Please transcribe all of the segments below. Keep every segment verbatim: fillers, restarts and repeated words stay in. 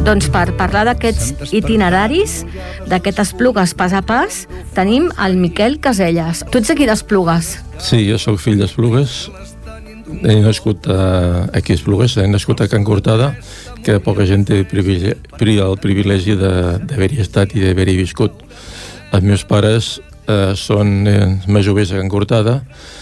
Doncs per parlar d'aquests itineraris, d'aquest Esplugues pas a pas, tenim el Miquel Caselles. Tu ets aquí d'Esplugues? Sí, jo sóc fill d'Esplugues. He nascut a, aquí a Esplugues, he nascut a Can Cortada, que poca gent té el privilegi d'haver-hi estat i d'haver-hi viscut. Els meus pares eh, són masovers a Can Cortada,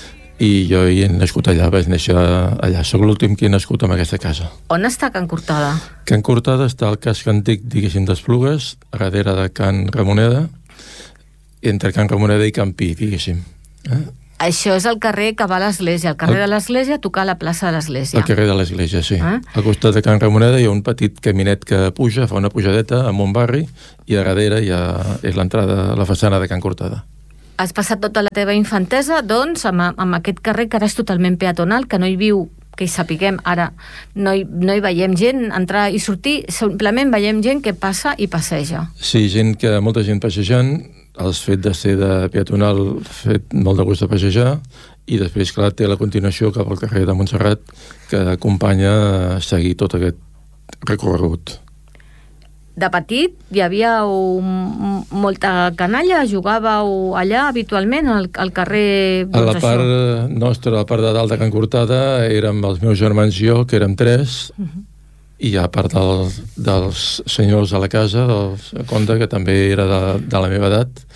i jo hi he nascut allà, vaig néixer allà. Soc l'últim que he nascut en aquesta casa. On està Can Cortada? Can Cortada està al casc antic, diguéssim, d'Esplugues, a darrere de Can Ramoneda, entre Can Ramoneda i Can Pi, diguéssim. Eh? Això és el carrer que va a l'església. El carrer el... de l'església, tocar a la plaça de l'església. El carrer de l'església, sí. Eh? Al costat de Can Ramoneda hi ha un petit caminet que puja, fa una pujadeta amb un barri, i a darrere hi ha és l'entrada a la façana de Can Cortada. Has passat tota la teva infantesa, doncs, amb, amb aquest carrer que ara és totalment peatonal, que no hi viu, que hi sapiguem, ara no hi, no hi veiem gent entrar i sortir, simplement veiem gent que passa i passeja. Sí, gent que, molta gent passejant, el fet de ser de peatonal, fet molt de gust de passejar, i després, clar, té la continuació cap al carrer de Montserrat, que acompanya a seguir tot aquest recorregut. De petit hi havia un, molta canalla, jugàveu allà habitualment al, al carrer... Doncs a la part això. nostra, a la part de dalt de Can Cortada, érem els meus germans i jo, que érem tres, uh-huh. i a part del, dels senyors de la casa, del conde, que també era de, de la meva edat,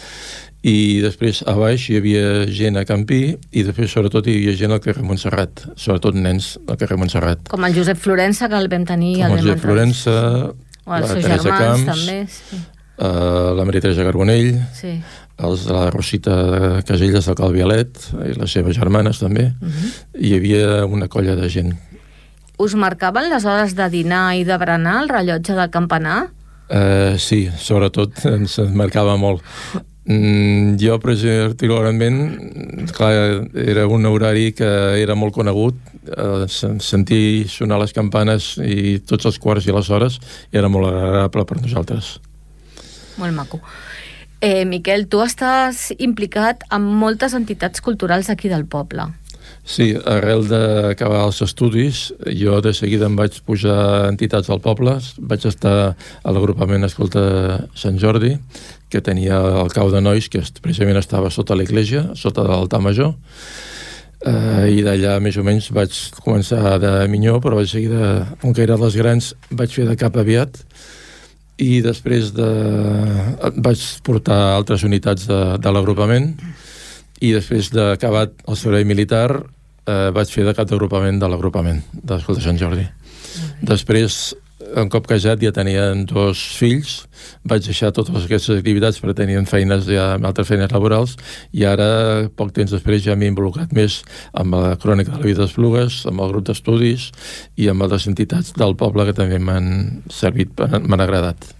i després a baix hi havia gent a Can Pi, i després sobretot hi havia gent al carrer Montserrat, sobretot nens al carrer Montserrat. Com el Josep Florença, que el vam tenir... Com el Josep Florença... O els seus germans, Camps, també. Sí. Uh, la Maria Teresa Carbonell, sí. els de la Rosita Caselles de Calvialet, i les seves germanes també. Uh-huh. Hi havia una colla de gent. Us marcaven les hores de dinar i de berenar, el rellotge del campanar? Uh, sí, sobretot ens marcava molt. Mm, jo, particularment, clar, era un horari que era molt conegut, eh, sentir sonar les campanes i tots els quarts i les hores era molt agradable per nosaltres. Molt maco. Eh, Miquel, tu estàs implicat en moltes entitats culturals aquí del poble. Sí, arrel d'acabar els estudis, jo de seguida em vaig pujar a entitats del poble, vaig estar a l'agrupament Escolta Sant Jordi, que tenia el cau de nois, que precisament estava sota l'església, sota de l'altar major, eh, i d'allà més o menys vaig començar de minyó, però vaig seguir de, com que eren les grans, vaig fer de cap aviat, i després de, vaig portar altres unitats de, de l'agrupament, i després d'acabat el servei militar eh, vaig fer de cap d'agrupament de l'agrupament d'Escolta Sant Jordi. Després, un cop casat, ja tenien dos fills, vaig deixar totes aquestes activitats perquè tenien feines ja, altres feines laborals, i ara, poc temps després, ja m'he involucrat més amb la crònica de la vida d'Esplugues, amb el grup d'estudis i amb altres entitats del poble que també m'han servit, m'han agradat.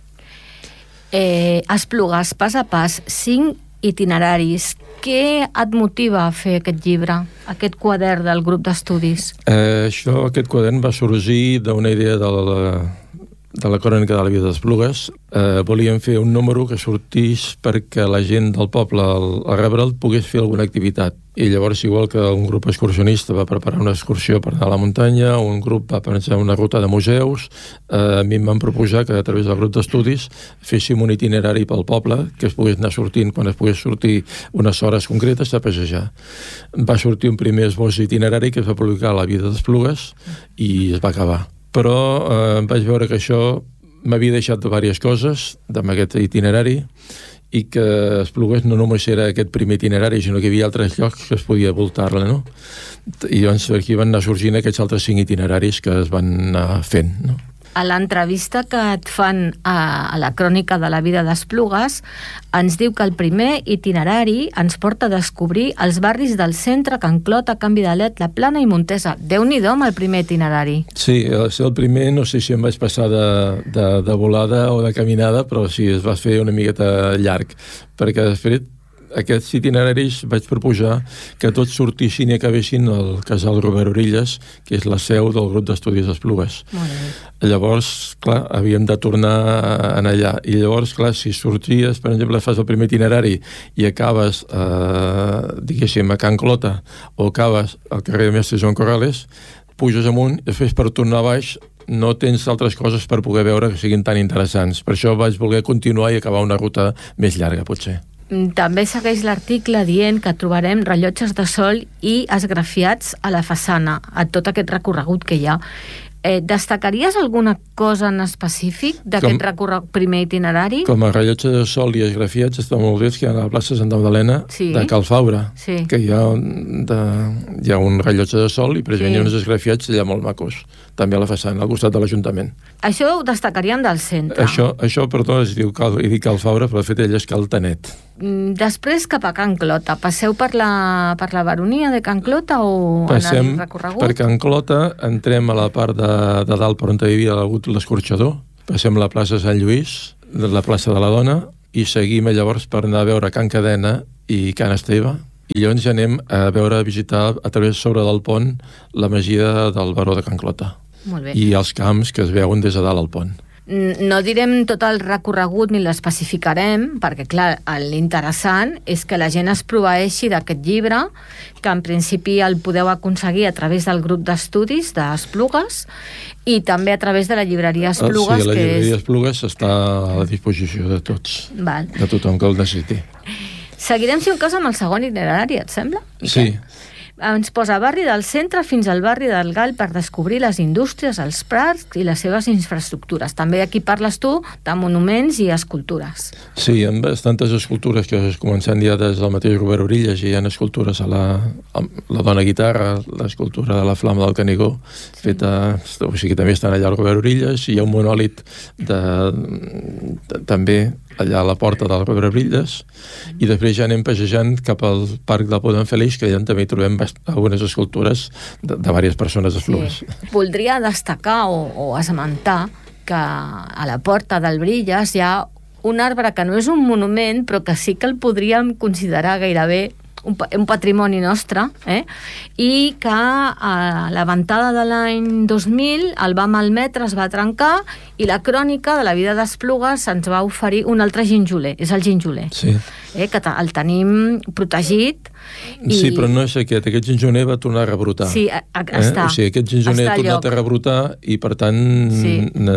Eh, Esplugues, pas a pas, cinc itineraris. Què et motiva a fer aquest llibre, aquest quadern del grup d'estudis? Eh, això, aquest quadern va sorgir d'una idea de la, de la crònica de la vida d'Esplugues. Eh, volíem fer un número que sortís perquè la gent del poble al, al rebre'l pogués fer alguna activitat. I llavors, igual que un grup excursionista va preparar una excursió per anar a la muntanya, un grup va pensar una ruta de museus, eh, a mi em van proposar que a través del grup d'estudis féssim un itinerari pel poble, que es pogués anar sortint quan es pogués sortir unes hores concretes a passejar. Va sortir un primer esbós itinerari que es va publicar a la vida d'Esplugues i es va acabar. Però eh, vaig veure que això m'havia deixat diverses coses amb aquest itinerari, i que Esplugues no només era aquest primer itinerari, sinó que hi havia altres llocs que es podia voltar-la, no? I llavors aquí van anar sorgint aquests altres cinc itineraris que es van anar fent, no? A l'entrevista que et fan a, a la crònica de la vida d'Esplugues, ens diu que el primer itinerari ens porta a descobrir els barris del centre, Can Clota, Can Vidalet, La Plana i Montesa. Déu-n'hi-do amb el primer itinerari. Sí, el primer no sé si em vaig passar de, de, de volada o de caminada, però sí, es va fer una miqueta llarg, perquè després aquests itineraris vaig proposar que tots sortissin i acabessin al casal Robert Orilles, que és la seu del grup d'estudis d'Esplugues. Llavors, clar, havíem de tornar en allà, i llavors, clar, si sorties, per exemple, fas el primer itinerari i acabes, eh, diguéssim, a Can Clota, o acabes al carrer de Mestre Joan Corrales, puges amunt, i després per tornar a baix no tens altres coses per poder veure que siguin tan interessants. Per això vaig voler continuar i acabar una ruta més llarga, potser. També segueix l'article dient que trobarem rellotges de sol i esgrafiats a la façana, a tot aquest recorregut que hi ha. Eh, destacaries alguna cosa en específic d'aquest recorregut primer itinerari? Com a rellotge de sol i esgrafiats està molt bé, que hi ha a la plaça Santa Magdalena sí. de Cal Fabra, sí. que hi ha, de, hi ha un rellotge de sol i precisament sí. hi ha uns esgrafiats allà molt macos, també a la façana, al costat de l'Ajuntament. Això ho destacaríem del centre. Això, això perdó, es diu Cal, he dit Cal Fabra, però de fet ell és Cal Tanet. Després cap a Can Clota. Passeu per la, per la baronia de Can Clota o Passem en el recorregut? Per Can Clota, entrem a la part de, de dalt per on hi havia hagut l'escorxador, passem la plaça Sant Lluís, la plaça de la Dona, i seguim llavors per anar a veure Can Cadena i Can Esteve, i llavors ja anem a veure, a visitar a través sobre del pont la masia del baró de Can Clota. Molt bé. I els camps que es veuen des de dalt al pont. No direm tot el recorregut ni l'especificarem, perquè, clar, l'interessant és que la gent es proveeixi d'aquest llibre, que en principi el podeu aconseguir a través del grup d'estudis d'Esplugues i també a través de la llibreria Esplugues. Sí, la que llibreria és... Esplugues està a la disposició de tots, Val. de tothom que el necessiti. Seguirem, si un cas, amb el segon itinerari, et sembla? Sí. Ens posa barri del centre fins al barri del Gall per descobrir les indústries, els prats i les seves infraestructures. També aquí parles tu de monuments i escultures. Sí, hi ha bastantes escultures que es comencen ja des del mateix Robert Orillas, i hi ha escultures a la, a la dona guitarra, l'escultura de la flama del Canigó, sí. feta, o sigui, també estan allà al Robert Orillas, i hi ha un monòlit de, de, també allà a la porta del Robert Orillas, i després ja anem passejant cap al Parc del Pou d'en Félix, que allà també hi trobem algunes escultures de, de diverses persones d'Esplugues. Sí. Voldria destacar o, o esmentar que a la porta del Brillas hi ha un arbre que no és un monument, però que sí que el podríem considerar gairebé un, un patrimoni nostre, eh? I que a la ventada de l'any dos mil el va malmetre, es va trencar, i la crònica de la vida d'Esplugues ens va oferir un altre ginjoler, és el ginjoler, sí. eh? que el tenim protegit. I... Sí, però no és aquest. Aquest ginjoler va tornar a rebrotar. Sí, a, a, està. Eh? O sigui, aquest ginjoler ha tornat a rebrotar i, per tant, sí.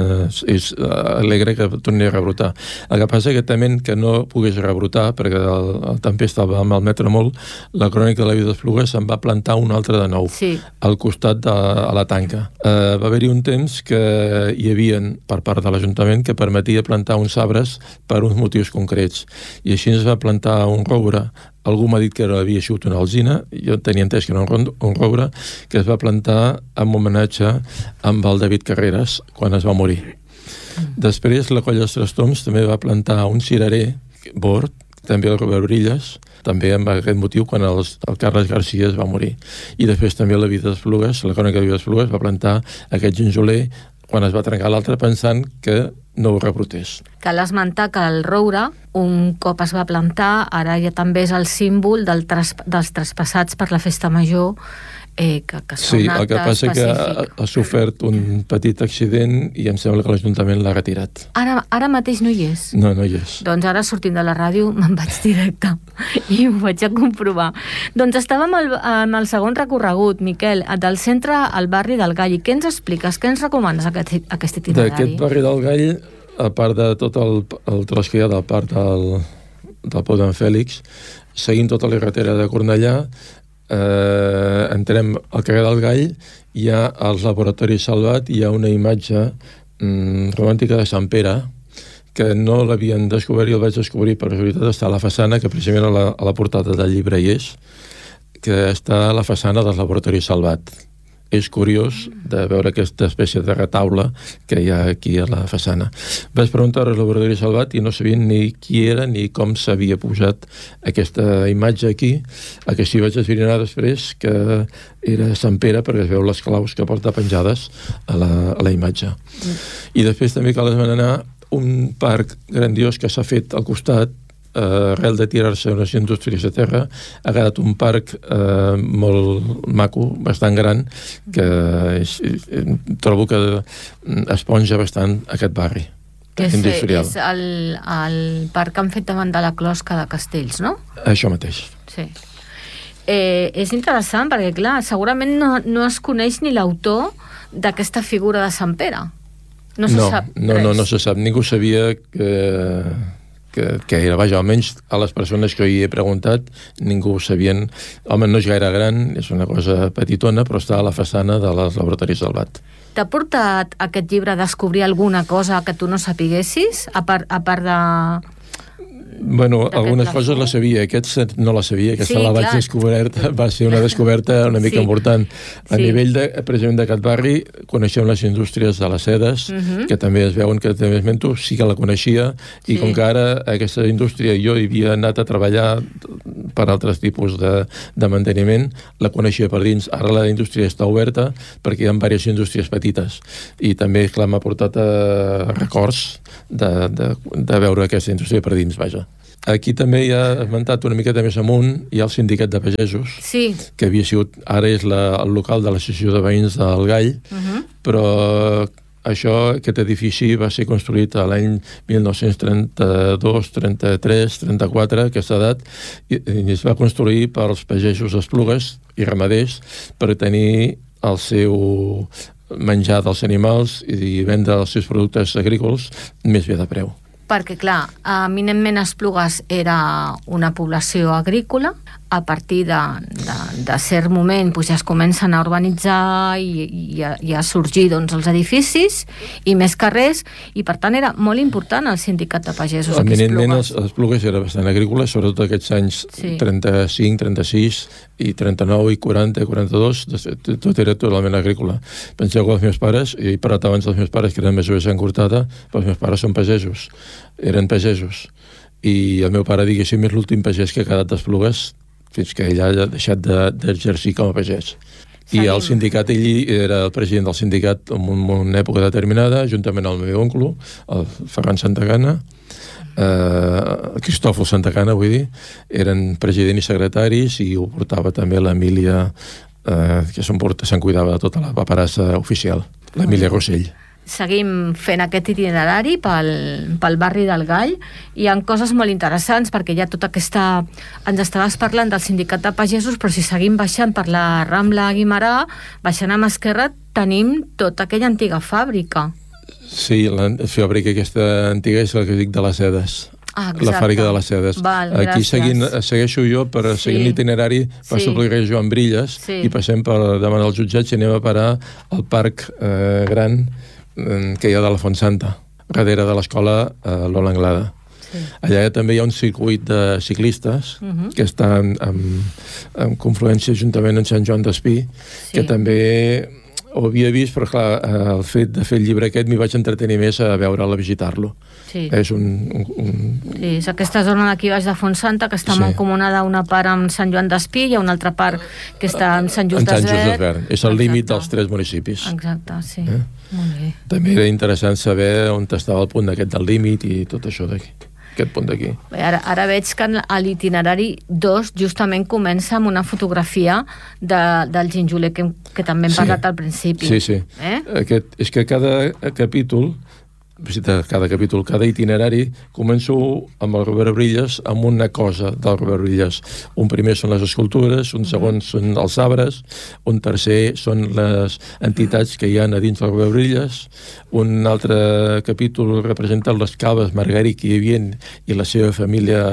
és alegre que torni a rebrotar. El que passa és que també que no pogués rebrotar, perquè el, el tempesta va malmetre molt, la crònica de la vida d'Esplugues se'n va plantar un altre de nou, sí. al costat de a la tanca. Uh, va haver-hi un temps que hi havia, per part de l'Ajuntament, que permetia plantar uns arbres per uns motius concrets. I així es va plantar un roure. Algú m'ha dit que havia sigut una alzina, jo tenia entès que era un, un roure, que es va plantar en homenatge amb el David Carreras quan es va morir. Mm. Després la Colla dels Trastoms també va plantar un cirerer bord, també el Robert Orillas, també amb aquest motiu quan els, el Carles García es va morir. I després també la vida d'Esplugues, la crònica de la vida d'Esplugues va plantar aquest ginjoler quan es va trencar l'altre pensant que no ho rebrotés. Cal esmentar que el roure, un cop es va plantar, ara ja també és el símbol del tras, dels traspassats per la festa major, eh, que, que són sí, actes el que passa és que ha, ha sofert un petit accident i em sembla que l'Ajuntament l'ha retirat. Ara, ara mateix no hi és? No, no hi és. Doncs ara, sortint de la ràdio, me'n vaig directe i ho vaig a comprovar. Doncs estàvem al, en el segon recorregut, Miquel, del centre al barri del Gall. I què ens expliques? Què ens recomanes aquest, aquest itinerari? D'aquest barri del Gall, a part de tot el, el tros que hi ha del parc del, del Pou d'en Fèlix, seguint tota la carretera de Cornellà, eh, entrem al carrer del Gall, hi ha els laboratoris Salvat, hi ha una imatge mm, romàntica de Sant Pere, que no l'havien descobert i el vaig descobrir per casualitat, està a la façana, que precisament a la, a la portada del llibre hi és, que està a la façana dels laboratoris Salvat. És curiós de veure aquesta espècie de retaule que hi ha aquí a la façana. Vaig preguntar al laboratori Salvat i no sabien ni qui era ni com s'havia posat aquesta imatge aquí. El que sí vaig esbrinar després que era Sant Pere, perquè es veu les claus que porta penjades a la, a la imatge. I després també cal esmenar un parc grandiós que s'ha fet al costat, Uh, arrel de tirar-se unes indústries de terra, ha quedat un parc uh, molt maco, bastant gran, que és, trobo que esponja bastant aquest barri és, industrial. És el, el parc que han fet davant de la closca de Castells, no? Això mateix. Sí. Eh, és interessant perquè, clar, segurament no, no es coneix ni l'autor d'aquesta figura de Sant Pere? No se no, sap no, res. No, no se sap. Ningú sabia que, que, que era. Vaja, almenys a les persones que hi he preguntat, ningú ho sabien. Home, no és gaire gran, és una cosa petitona, però està a la façana de les laboratoris del Bat. T'ha portat aquest llibre a descobrir alguna cosa que tu no sapiguessis, a part, a part de... Bueno, algunes coses la sabia, aquest no la sabia, aquesta sí, la vaig descobrir, va ser una descoberta una mica sí. important. A sí. nivell de, precisament d'aquest barri, coneixem les indústries de les sedes, uh -huh. que també es veuen que també esmento, sí que la coneixia, i sí. com que ara aquesta indústria jo hi havia anat a treballar per altres tipus de, de manteniment, la coneixia per dins. Ara la indústria està oberta perquè hi ha diverses indústries petites, i també, clar, m'ha portat a records de, de, de veure aquesta indústria per dins, vaja. Aquí també hi ha esmentat una miqueta més amunt, hi ha el sindicat de pagesos, sí. que havia sigut, ara és la, el local de l'associació de veïns del Gall, uh-huh. però això, aquest edifici va ser construït a l'any mil nou-cents trenta-dos, trenta-tres, trenta-quatre, aquesta edat, i, i es va construir pels pagesos d'Esplugues i ramaders per tenir el seu menjar dels animals i vendre els seus productes agrícoles més bé de preu. Perquè, clar, eminentment Esplugues era una població agrícola, a partir de, de, de cert moment pues, ja es comencen a urbanitzar i, i, a, i a sorgir doncs, els edificis i més carrers, i per tant era molt important el sindicat de pagesos aquí a Esplugues. Eminentment Esplugues era bastant agrícola, sobretot aquests anys sí. trenta-cinc, trenta-sis i trenta-nou i quaranta, quaranta-dos, tot era totalment agrícola. Penseu que els meus pares, i he parlat abans dels meus pares que eren mesures encurtada, però els meus pares són pagesos, eren pagesos, i el meu pare, diguéssim, és l'últim pagès que ha quedat d'Esplugues fins que ell ha deixat d'exercir com a pagès. I el sindicat, ell era el president del sindicat en una època determinada, juntament amb el meu oncle, el Ferran Santagana, eh, Cristòfol Santagana, vull dir, eren president i secretaris, i ho portava també l'Emília, eh, que se'n cuidava de tota la paperassa oficial, l'Emília Rossell. Seguim fent aquest itinerari pel, pel barri del Gall. Hi ha coses molt interessants perquè hi ha tota aquesta... Ens estaves parlant del sindicat de pagesos, però si seguim baixant per la Rambla Guimerà, baixant a mà esquerra, tenim tota aquella antiga fàbrica. Sí, la fàbrica aquesta antiga és la que dic de les sedes. Ah, la fàbrica de les sedes. Val, aquí seguint, segueixo jo per sí. seguir l'itinerari, passo sí. pel carrer Joan Brilles sí. i passem per davant dels jutjats i anem a parar al parc eh, gran que hi ha de la Font Santa, darrere de l'escola eh, Lola Anglada. Sí. Allà també hi ha un circuit de ciclistes uh-huh. que està en, en, en confluència juntament amb Sant Joan d'Espí, sí. que també ho havia vist, però clar, el fet de fer el llibre aquest m'hi vaig entretenir més a veure'l, a visitar-lo. Sí. És un... un, un... Sí, és aquesta zona d'aquí baix de Font Santa, que està sí. mancomunada una part amb Sant Joan d'Espí i una altra part que està en Sant Just d'Esvern. És el límit dels tres municipis. Exacte, sí. Eh? Molt bé. També era interessant saber on estava el punt aquest del límit i tot això d'aquí. Aquest punt d'aquí. Ara, ara veig que a l'itinerari dos justament comença amb una fotografia de, del ginjoler que, que també hem sí. parlat al principi. Sí, sí. Eh? Aquest, és que cada capítol, cada capítol, cada itinerari, començo amb el Robert Brilles, amb una cosa del Robert Brilles. Un primer són les escultures, un segon mm. són els arbres, un tercer són les entitats que hi ha a dins del Robert Brilles, un altre capítol representa les caves Margari que hi havia i la seva família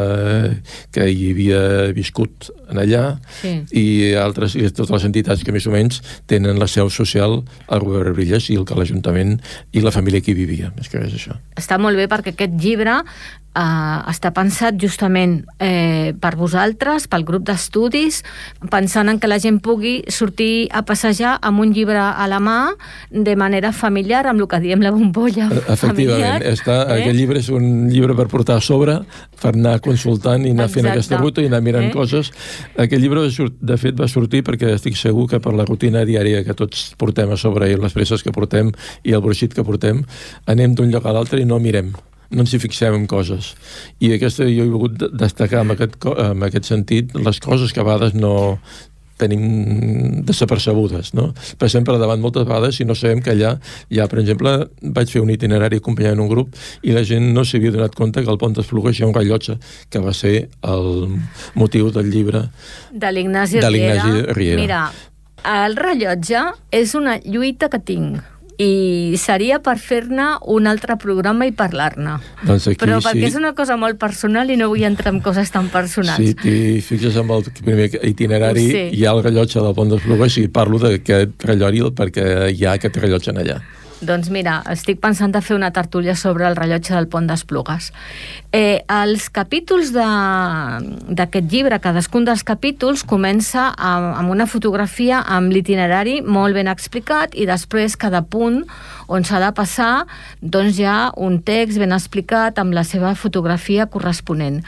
que hi havia viscut en allà, sí. i altres, i totes les entitats que més o menys tenen la seu social al Robert Brilles i el que l'Ajuntament i la família que hi vivia, més que és això. Està molt bé perquè aquest llibre Uh, està pensat justament eh, per vosaltres, pel grup d'estudis, pensant en que la gent pugui sortir a passejar amb un llibre a la mà de manera familiar, amb el que diem la bombolla Efectivament, familiar. Està, eh? Aquest llibre és un llibre per portar a sobre, per anar consultant i anar Exacte. fent aquesta ruta i anar mirant eh? coses. Aquest llibre, de fet, va sortir perquè estic segur que per la rutina diària que tots portem a sobre i les presses que portem i el bruixit que portem, anem d'un lloc a l'altre i no mirem. No ens hi fixem en coses. I aquesta, jo he volgut destacar en aquest, en aquest sentit les coses que a vegades no tenim desapercebudes, no? Passem per davant moltes vegades i no sabem que allà hi ha, per exemple, vaig fer un itinerari acompanyant un grup i la gent no s'havia donat compte que al Pont d'Esplugues hi ha un rellotge, que va ser el motiu del llibre de l'Ignasi Riera. Riera. Mira, El rellotge és una lluita que tinc i seria per fer-ne un altre programa i parlar-ne. Doncs aquí, però perquè sí. és una cosa molt personal i no vull entrar en coses tan personals. Sí, t'hi fixes amb el primer itinerari, hi ha el rellotge del Pont d'Esplugues i parlo d'aquest rellotge perquè hi ha aquest rellotge en allà. Doncs mira, estic pensant de fer una tertúlia sobre el rellotge del Pont d'Esplugues. Eh, els capítols d'aquest llibre, cadascun dels capítols, comença amb, amb una fotografia amb l'itinerari molt ben explicat i després cada punt on s'ha de passar, doncs hi ha un text ben explicat amb la seva fotografia corresponent.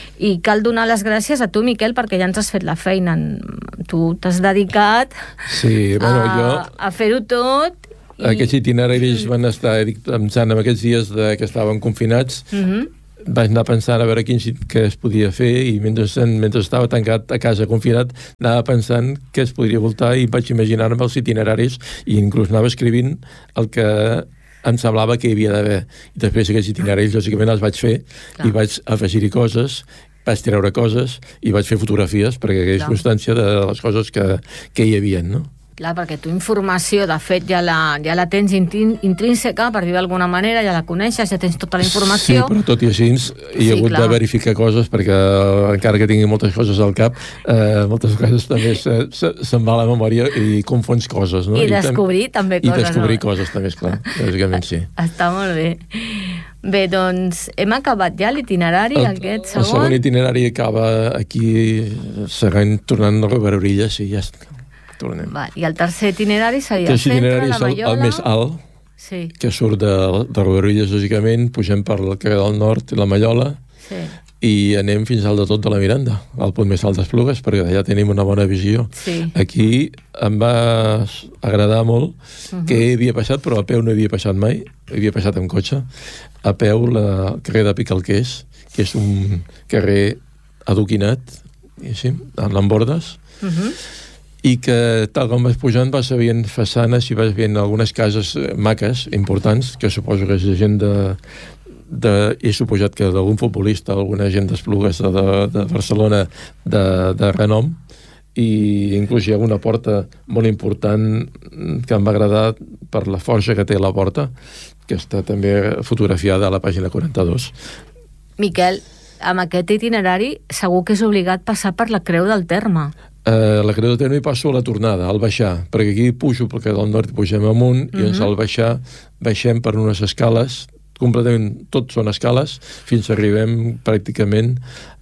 I cal donar les gràcies a tu, Miquel, perquè ja ens has fet la feina. Tu t'has dedicat sí, bueno, a, jo... a fer-ho tot. I... Aquests itineraris van estar pensant en aquests dies de que estàvem confinats. Uh-huh. Vaig anar pensant a veure quin que es podia fer i mentre, mentre estava tancat a casa confinat anava pensant què es podria voltar i vaig imaginar-me els itineraris i inclús anava escrivint el que em semblava que hi havia d'haver. I després aquests itineraris lògicament els vaig fer. Clar. I vaig afegir-hi coses, vaig treure coses i vaig fer fotografies perquè hi hagués constància de les coses que, que hi havia, no? Clar, perquè tu informació, de fet, ja la, ja la tens intrínseca, per dir d'alguna manera, ja la coneixes, ja tens tota la informació. Sí, però tot i així hi he sí, hagut clar. de verificar coses, perquè encara que tingui moltes coses al cap, eh, moltes vegades també se, se, se'n va la memòria i confons coses, no? I descobrir I tam també coses. I descobrir no? coses, també, esclar. Lògicament, sí. Està molt bé. Bé, doncs, hem acabat ja l'itinerari, aquest segon. El segon itinerari acaba aquí, seguint, tornant a Riuberorilla, sí, ja està. Va, i el tercer itinerari seria el el centre, la el, Maiola... el més alt, sí. que surt de, de Riuberorilla, lògicament, pugem per el carrer del Nord i la Maiola, sí. i anem fins al de tot de la Miranda, al punt més alt d'Esplugues, perquè allà tenim una bona visió. Sí. Aquí em va agradar molt uh-huh. que havia passat, però a peu no havia passat mai, havia passat amb cotxe, a peu la, el carrer de Picalquers, que és un carrer adoquinat, així, amb bordes, uh-huh. i que tal com vas pujant vas veient façanes i vas veient algunes cases maques, importants, que suposo que és gent de... de he suposat que d'algun futbolista, alguna gent d'Esplugues de, de, de Barcelona de, de renom, i inclús hi ha una porta molt important que em va agradar per la forja que té la porta, que està també fotografiada a la pàgina quaranta-dos. Miquel, amb aquest itinerari segur que és obligat passar per la Creu del Terme. Uh, la Creu del Terme hi passo a la tornada, al baixar, perquè aquí pujo perquè del nord pugem amunt, uh-huh. i ens al baixar baixem per unes escales, completament tot són escales, fins que arribem pràcticament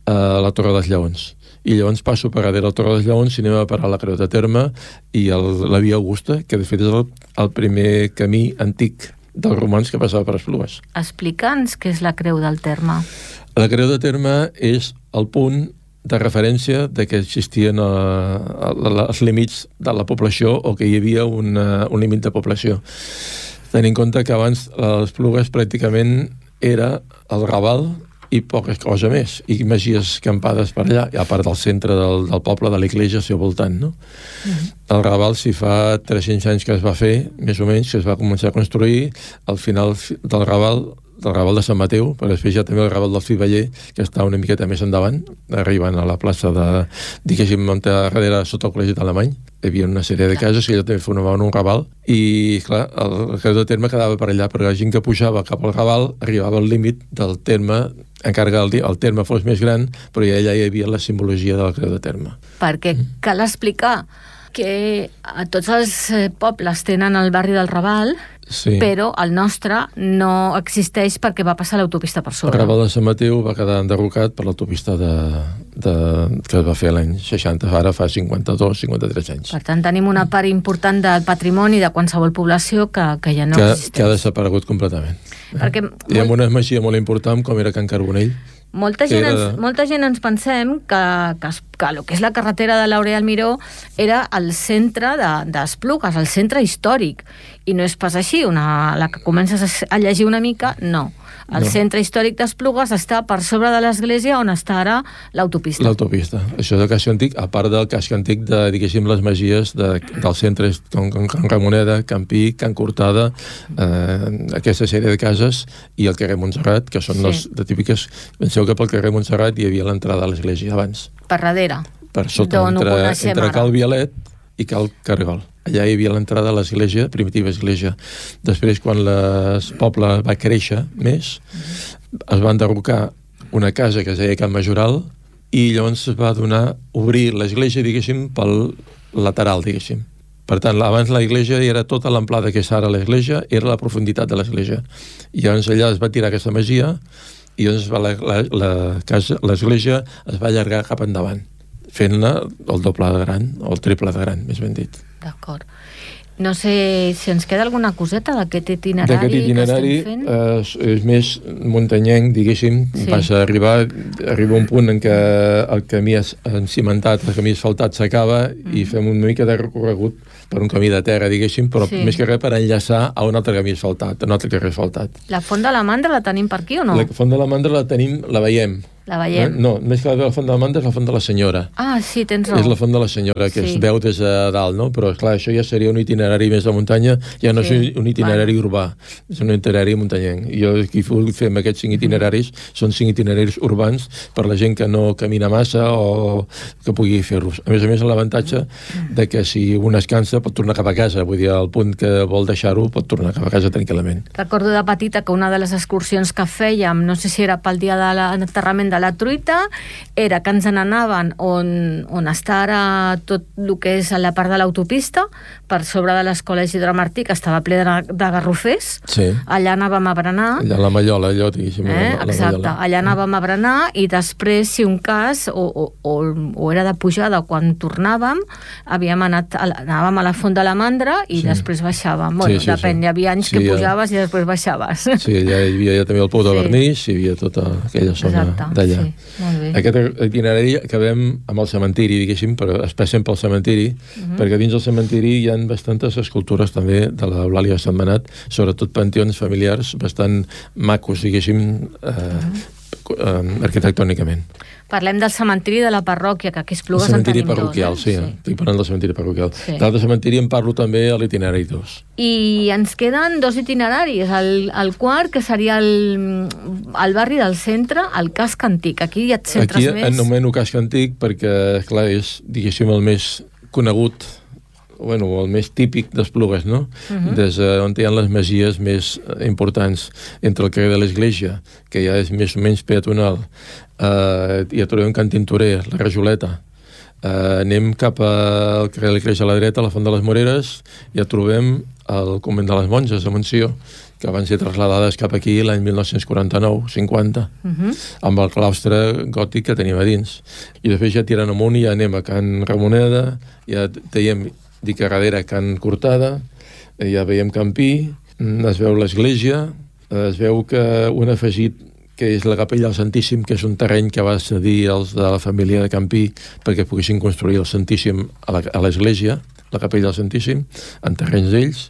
a la Torre dels Lleons. I llavors passo per darrere la Torre dels Lleons i anem a parar a la Creu del Terme i el, la Via Augusta, que de fet és el, el primer camí antic dels romans que passava per Esplugues. Explica'ns què és la Creu del Terme. La Creu del Terme és el punt de referència de que existien uh, els límits de la població o que hi havia una, un límit de població. Tenint en compte que abans les Esplugues pràcticament era el Raval i poca cosa més, i masies campades per allà, a part del centre del, del poble, de l'església, al seu voltant, no? Mm-hmm. El Raval, si fa tres-cents anys que es va fer, més o menys, que es va començar a construir, al final del Raval, del Raval de Sant Mateu, però després ja també el Raval del Fiveller, que està una miqueta més endavant, arribant a la plaça de, diguéssim, darrere sota el col·legi alemany. Hi havia una sèrie de cases que ja també formaven un Raval, i clar, el Creu del Terme quedava per allà, però la gent que pujava cap al Raval arribava al límit del terme, encara que el, el terme fos més gran, però ja allà hi havia la simbologia del Creu del Terme. Perquè cal explicar que a tots els pobles tenen el barri del Raval, sí. però el nostre no existeix perquè va passar l'autopista per sobre. El Raval de Sant Mateu va quedar enderrocat per l'autopista de, de, que es va fer l'any seixanta, ara fa cinquanta-dos cinquanta-tres anys. Per tant, tenim una part important del patrimoni de qualsevol població que, que ja no que, existeix. Que ha desaparegut completament. Perquè hi ha molt... una masia molt important com era Can Carbonell. Molta gent, era... ens, molta gent ens pensem que, que, que el que és la carretera de l'Aureal Miró era el centre d'Esplugues, de, el centre històric, i no és pas així. Una, la que comences a llegir una mica, no. El no. centre històric d'Esplugues està per sobre de l'església on està ara l'autopista. L'autopista. Això és el casc antic, a part del casc antic de, diguéssim, les magies de, del centre, com Can Ramoneda, Can Pi, Can Cortada, eh, aquesta sèrie de cases, i el carrer Montserrat, que són sí. les de típiques... Penseu que pel carrer Montserrat hi havia l'entrada a l'església abans. Per darrere. Per sota, entre, entre Cal Vialet i Cal Cargol. Allà hi havia l'entrada a l'església, primitiva església. Després, quan el poble va créixer més, es va enderrocar una casa que es deia Can Majoral i llavors es va donar, obrir l'església, diguéssim, pel lateral, diguéssim. Per tant, abans l'església era tota l'amplada que és ara l'església, era la profunditat de l'església. I llavors allà es va tirar aquesta masia i llavors va la, la, la casa, l'església es va allargar cap endavant, fent-la el doble de gran, o el triple de gran, més ben dit. D'acord. No sé si ens queda alguna coseta d'aquest itinerari, d'aquest itinerari que estem fent. Eh, és més muntanyenc, diguéssim. Sí. Vas a arribar, arriba un punt en què el camí encimentat, el camí asfaltat s'acaba mm. i fem una mica de recorregut per un camí de terra, diguéssim, però sí. més que res per enllaçar a un altre camí asfaltat, a un altre carrer asfaltat. La Font de la Mandra la tenim per aquí o no? La Font de la Mandra la tenim, la veiem. La veiem. No, més que la Font de la Mandra és la Font de la Senyora. Ah, sí, tens raó. És la Font de la Senyora, que sí. es veu des de dalt, no? Però, esclar, això ja seria un itinerari més de muntanya, ja no sí. és un itinerari bueno. urbà, és un itinerari muntanyenc. Jo aquí fem aquests cinc itineraris, mm. són cinc itineraris urbans per la gent que no camina massa o que pugui fer-los. A més a més, l'avantatge mm. de que si un es cansa pot tornar cap a casa, vull dir, al punt que vol deixar-ho pot tornar cap a casa tranquil·lament. Recordo de petita que una de les excursions que fèiem, no sé si era pel dia de l'enterrament de la truita, era que ens n'anaven on, on està ara tot el que és a la part de l'autopista, per sobre de l'escola Isidre Martí, que estava ple de, de garrofers. Sí. Allà anàvem a berenar. Allà a la Mallola, allò, diguéssim. Eh? La, Exacte, la allà anàvem a berenar i després, si un cas, o, o, o, o era de pujada o quan tornàvem, havíem anat a, anàvem a la Font de la Mandra i sí. després baixàvem. Bueno, sí, sí, depèn, sí. hi havia anys sí, que pujaves ja. i després baixaves. Sí, allà hi havia ja també el Pou de sí. Vernís, hi havia tota aquella zona d'allà. Sí, molt bé. Aquest itinerari acabem amb el cementiri, diguéssim, però es passem pel cementiri, uh-huh. perquè dins del cementiri hi ha bastantes escultures també de l'Eulàlia Sentmenat, sobretot panteons familiars bastant macos, diguéssim, eh, uh-huh. eh, arquitectònicament. Parlem del cementiri de la parròquia, que aquí a Esplugues en tenim dos. El cementiri parroquial, eh? sí, sí. Estic parlant del cementiri parroquial. Sí. L'altre cementiri en parlo també a l'itinerari dos. I ens queden dos itineraris. El, el quart, que seria el, el barri del centre, el casc antic. Aquí hi ha centres aquí més... Aquí anomeno casc antic perquè, clar, és, diguéssim, el més conegut, bueno, el més típic d'Esplugues, no? Uh-huh. Des on hi ha les masies més importants, entre el carrer de l'Església, que ja és més o menys peatonal, Uh, ja trobem Can Tintorer, la Rajoleta, uh, anem cap al carrer de l'Església a la dreta, a la Font de les Moreres, ja trobem el convent de les Monges a Montsió, que van ser trasladades cap aquí l'any mil nou-cents quaranta-nou cinquanta, uh-huh. amb el claustre gòtic que tenim a dins. I després ja tirant amunt i ja anem a Can Ramoneda, ja veiem dic a darrere Can Cortada, ja veiem Can Pi, es veu l'església, es veu que un afegit que és la Capella del Santíssim, que és un terreny que va cedir els de la família de Campí perquè poguessin construir el Santíssim a l'església, la Capella del Santíssim, en terrenys d'ells.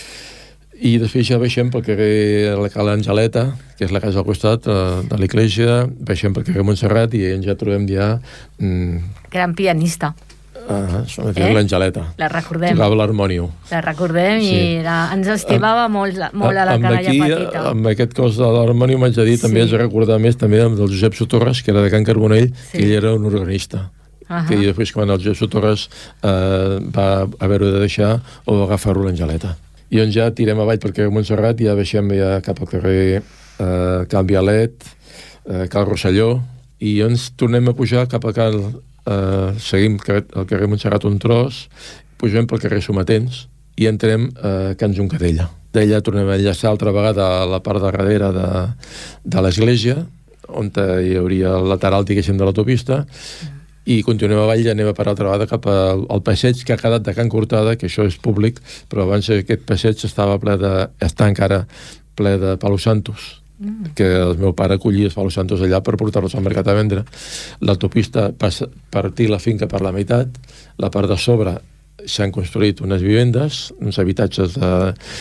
I després ja baixem pel carrer la Cala Angeleta, que és la casa al costat uh, de l'església, baixem pel carrer Montserrat i ja trobem ja... Mm, gran pianista. Ah, eh? l'Angeleta. La recordem. Tocava l'harmònium. La recordem sí. i era, ens estimava amb, molt, molt a la cara ja petita. Amb aquest cos de l'harmònium haig de dir, sí. també haig de recordar més també amb el Josep Sotorres, que era de Can Carbonell, sí. que ell era un organista. Uh-huh. Que després quan el Josep Sotorres eh, va haver-ho de deixar o agafar-ho l'Angeleta. I on ja tirem avall perquè a Montserrat ja baixem ja cap al carrer eh, Cal Vialet, eh, Cal Rosselló, i ens tornem a pujar cap a Cal... Uh, seguim el carrer Montserrat un tros, pugem pel carrer Somatens i entrem a uh, Can Juncadella. D'allà tornem a enllaçar altra vegada a la part de darrere de, de l'església, on hi hauria el lateral, diguéssim, de l'autopista, i continuem avall i anem a parar altra vegada cap al, al passeig que ha quedat de Can Cortada, que això és públic, però abans aquest passeig estava ple de... està encara ple de palos santos, Mm. que el meu pare collia els palos santos allà per portar-los al mercat a vendre. L'autopista passa partir la finca per la meitat, la part de sobre s'han construït unes vivendes, uns habitatges de,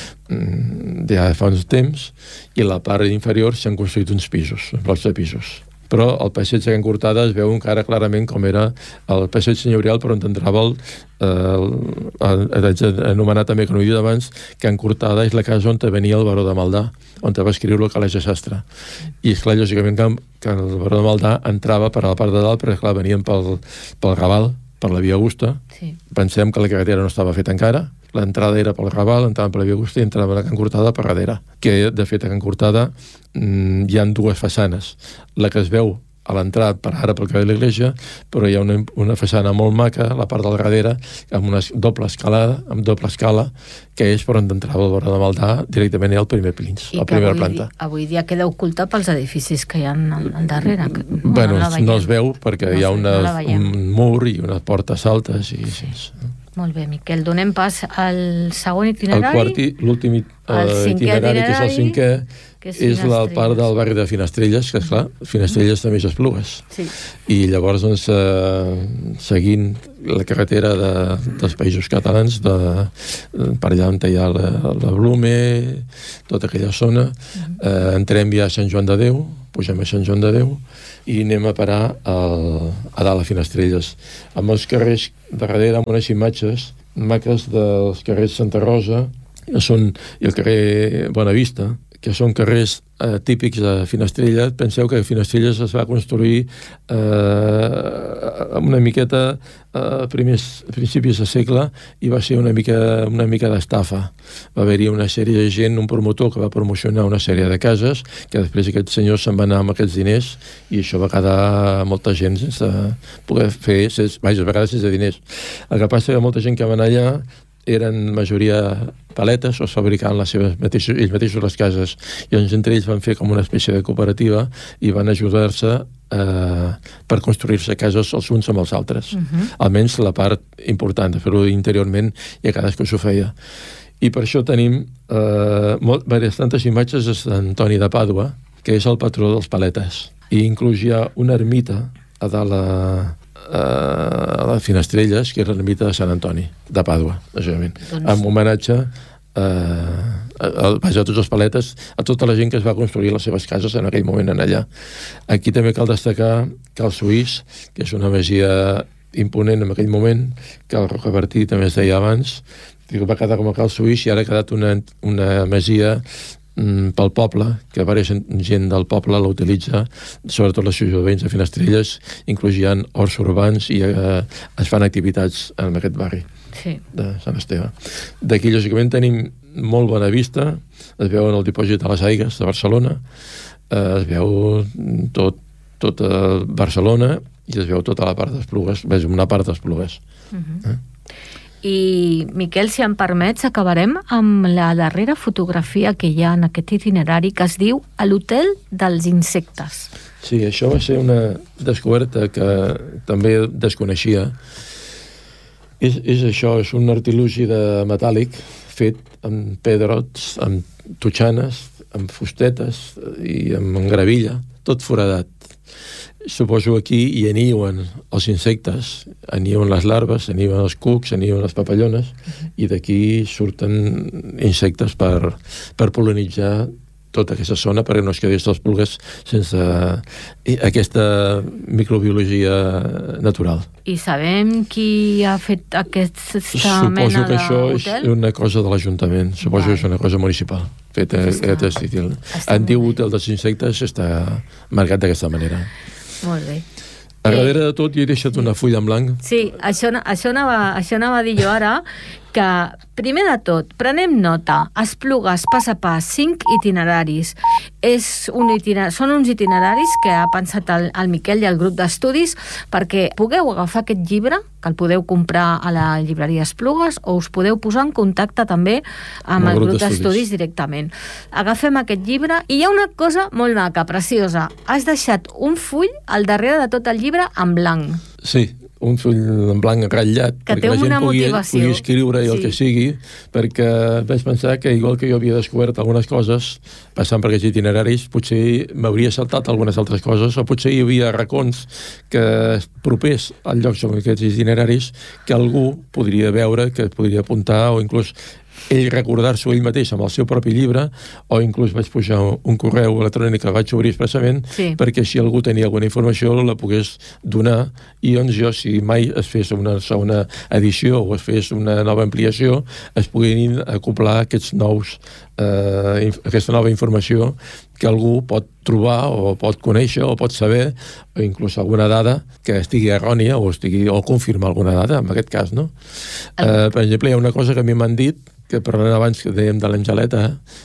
de fa uns temps, i la part inferior s'han construït uns pisos, uns blocs de pisos. Però el passeig de Can Cortada es veu encara clarament com era el passeig senyorial per on entrava el, el, el, el anomenat també, que no he dit abans, Can Cortada és la casa on venia el baró de Maldà, on va escriure el Calaix de Sastre. I esclar, lògicament, que, que el baró de Maldà entrava per a la part de dalt, perquè esclar, venien pel, pel Raval, per la via Augusta. Sí. Pensem que la carretera no estava feta encara. L'entrada era pel Raval, entraven per la via Augusta i entraven a Can Cortada per darrere. Que, de fet, a Can Cortada mmm, hi ha dues façanes. La que es veu a l'entrada per ara pel carrer de l'Iglesia, però hi ha una, una façana molt maca, la part del darrere, amb una doble escalada, amb doble escala, que és per on entrava el Born de Maldà, directament al primer pins, a la primera avui, planta. Avui dia queda oculta pels edificis que hi ha al, al darrere. Que, bueno, no, no es veu perquè no hi ha una, no un mur i unes portes altes i així. Molt bé, Miquel, donem pas al segon itinerari. El quart, l'últim uh, itinerari, itinerari, que és el cinquè, que és, és la part del barri de Finestrelles, que esclar, Finestrelles també és Esplugues. Sí. I llavors, doncs, eh, seguint la carretera de, dels països catalans, de, per allà on hi ha la, la Blume, tota aquella zona, eh, entrem ja a Sant Joan de Déu, pugem a Sant Joan de Déu, i anem a parar al, a dalt a Finestrelles. Amb els carrers darrere, amb unes imatges maques dels carrers Santa Rosa, que són, i el carrer Bonavista, que són carrers eh, típics de Finestrelles. Penseu que Finestrelles es va construir eh, una miqueta a eh, primers, principis de segle i va ser una mica, una mica d'estafa. Va haver-hi una sèrie de gent, un promotor que va promocionar una sèrie de cases, que després aquest senyor se'n va anar amb aquests diners i això va quedar molta gent sense poder fer, sense, vaja, a vegades sense diners. El que passa que molta gent que va anar allà eren majoria paletes o es fabricaven les seves mateixos, ells mateixos les cases, i doncs entre ells van fer com una espècie de cooperativa i van ajudar-se eh, per construir-se cases els uns amb els altres. Uh-huh. Almenys la part important de fer-ho interiorment i a cadascú s'ho feia. I per això tenim eh, molt, tantes imatges de Sant Antoni de Pàdua, que és el patró dels paletes, i inclús hi ha una ermita a dalt a a les Finestrelles, que és l'ermita de Sant Antoni de Pàdua, doncs... amb homenatge eh, a, a, a tots els paletes, a tota la gent que es va construir les seves cases en aquell moment en allà. Aquí també cal destacar Cal Suís, que és una masia imponent en aquell moment, que el Rocabertí també es deia abans, que va quedar com a Cal Suís i ara ha quedat una, una masia pel poble, que diversa gent del poble la utilitza, sobretot les ciutadans de Finestrelles, inclús hi ha horts urbans i eh, es fan activitats en aquest barri sí. de Sant Esteve. D'aquí, lògicament, tenim molt bona vista, es veu en el dipòsit de les Aigues de Barcelona, eh, es veu tot, tot a Barcelona i es veu tota la part d'Esplugues, ves, una part d'Esplugues. Uh-huh. eh? I, Miquel, si em permets, acabarem amb la darrera fotografia que hi ha en aquest itinerari, que es diu a l'Hotel dels Insectes. Sí, això va ser una descoberta que també desconeixia. És, és això, és un artilugi de metàl·lic fet amb pedrots, amb totxanes, amb fustetes i amb gravilla, tot foradat. Suposo aquí hi aniuen els insectes, aniuen les larves, aniuen els cucs, aniuen les papallones, uh-huh. i d'aquí surten insectes per, per pol·linitzar tota aquesta zona perquè no es quedés les pulgues sense aquesta microbiologia natural. I sabem qui ha fet aquesta Suposo mena que això d'hotel? És una cosa de l'Ajuntament, suposo que és una cosa municipal. Fet aquest estil. En diu Hotel dels Insectes, està marcat d'aquesta manera. Molt bé. A darrere de tot hi he deixat una fulla en blanc. Sí, això, això, anava, això anava a dir jo ara, que primer de tot, prenem nota, Esplugues, pas a pas, cinc itineraris. És un itinerari, són uns itineraris que ha pensat el, el Miquel i el grup d'estudis perquè pugueu agafar aquest llibre, que el podeu comprar a la llibreria Esplugues, o us podeu posar en contacte també amb el, el grup, grup d'estudis directament. Agafem aquest llibre i hi ha una cosa molt maca, preciosa. Has deixat un full al darrere de tot el llibre en blanc. Sí, un full en blanc ratllat que perquè la gent pugui, pugui escriure i sí. el que sigui, perquè vaig pensar que igual que jo havia descobert algunes coses passant per aquests itineraris, potser m'hauria saltat algunes altres coses, o potser hi havia racons que propers al lloc sobre aquests itineraris que algú podria veure, que podria apuntar, o inclús ell recordar-s'ho ell mateix amb el seu propi llibre, o inclús vaig pujar un correu electrònic que vaig obrir expressament sí. perquè si algú tenia alguna informació la pogués donar, i doncs jo, si mai es fes una segona edició o es fes una nova ampliació, es puguin acoplar aquests nous eh, aquesta nova informació que algú pot trobar o pot conèixer o pot saber, o inclús alguna dada que estigui errònia o estigui o confirmar alguna dada, en aquest cas, no? Eh, per exemple, hi ha una cosa que a mi m'han dit, que parlant abans que dèiem de l'Angeleta,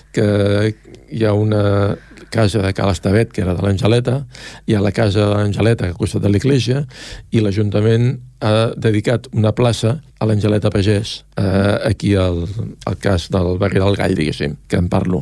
que hi ha una casa de Cal Estavet, que era de l'Angeleta, hi ha la casa de l'Angeleta al costat de l'església, i l'Ajuntament ha dedicat una plaça a l'Angeleta Pagès, eh, aquí al, al cas del barri del Gall, diguéssim, que en parlo.